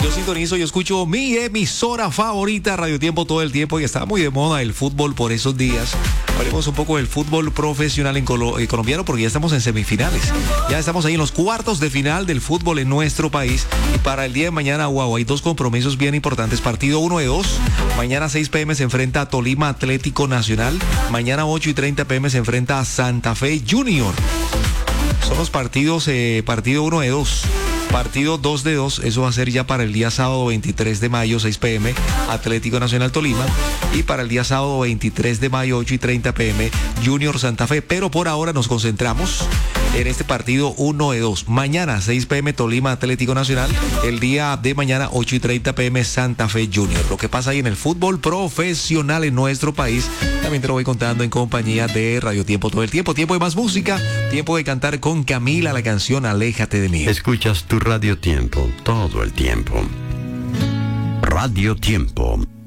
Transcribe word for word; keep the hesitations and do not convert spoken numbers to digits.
Yo sintonizo, yo escucho mi emisora favorita, Radio Tiempo, todo el tiempo, y está muy de moda el fútbol por esos días. Hablemos un poco del fútbol profesional en colo- eh, colombiano, porque ya estamos en semifinales. Ya estamos ahí en los cuartos de final del fútbol en nuestro país. Y para el día de mañana, wow, hay dos compromisos bien importantes. Partido uno de dos. Mañana seis p m se enfrenta a Tolima Atlético Nacional. Mañana ocho y treinta p m se enfrenta a Santa Fe Junior. Son los partidos, eh, partido uno de dos. Partido dos de dos, eso va a ser ya para el día sábado veintitrés de mayo, seis p m, Atlético Nacional Tolima. Y para el día sábado veintitrés de mayo, ocho y treinta p m, Junior Santa Fe. Pero por ahora nos concentramos en este partido uno de dos. Mañana, seis p m, Tolima Atlético Nacional. El día de mañana, ocho y treinta p m, Santa Fe Junior. Lo que pasa ahí en el fútbol profesional en nuestro país, también te lo voy contando en compañía de Radio Tiempo todo el tiempo. Tiempo de más música, tiempo de cantar con Camila la canción Aléjate de mí. Escuchas tu Radio Tiempo todo el tiempo. Radio Tiempo.